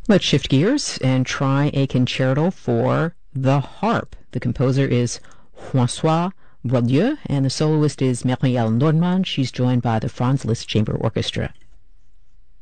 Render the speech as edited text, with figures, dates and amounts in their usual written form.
Let's shift gears and try a concerto for the harp. The composer is François Boileau, and the soloist is Muriel Nordmann. She's joined by the Franz Liszt Chamber Orchestra.